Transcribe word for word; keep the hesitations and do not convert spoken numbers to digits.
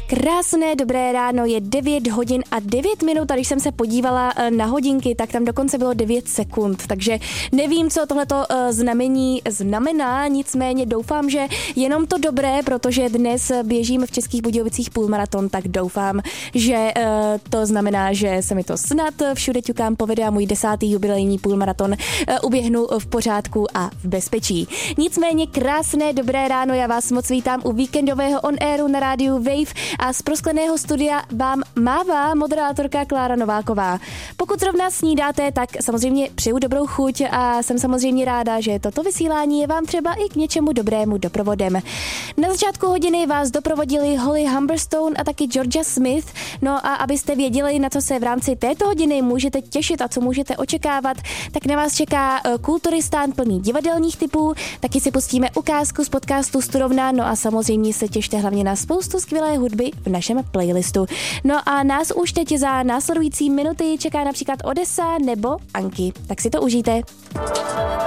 Krásné dobré ráno, je devět hodin a devět minut a když jsem se podívala na hodinky, tak tam dokonce bylo devět sekund, takže nevím, co tohleto znamení znamená, nicméně doufám, že jenom to dobré, protože dnes běžím v Českých Budějovicích půlmaraton, tak doufám, že to znamená, že se mi to snad všude ťukám povede a můj desátý jubilejní půlmaraton uběhnu v pořádku a v bezpečí. Nicméně krásné dobré ráno, já vás moc vítám u víkendového on airu na rádiu Wave a z proskleného studia vám mává moderátorka Klára Nováková. Pokud zrovna snídáte, tak samozřejmě přeju dobrou chuť a jsem samozřejmě ráda, že toto vysílání je vám třeba i k něčemu dobrému doprovodem. Na začátku hodiny vás doprovodili Holly Humberstone a taky Georgia Smith, no a abyste věděli, na co se v rámci této hodiny můžete těšit a co můžete očekávat, tak na vás čeká kulturistán plný divadelních typů, taky si pustíme ukázku z podcastu Studovna, no a samozřejmě se těšte hlavně na spoustu skvělé hudby v našem playlistu. No a nás už teď za následující minuty čeká například Odessa nebo Anky. Tak si to užijte.